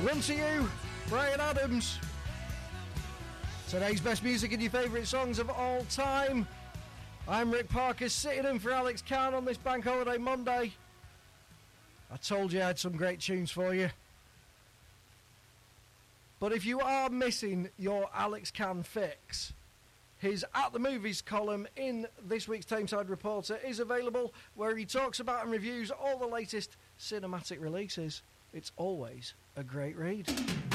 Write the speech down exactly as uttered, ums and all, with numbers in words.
Run to You, Bryan Adams. Today's best music and your favourite songs of all time. I'm Rick Parker, sitting in for Alex Kahn on this Bank Holiday Monday. I told you I had some great tunes for you. But if you are missing your Alex Kahn fix, his At the Movies column in this week's Tameside Reporter is available, where he talks about and reviews all the latest cinematic releases. It's always a great read.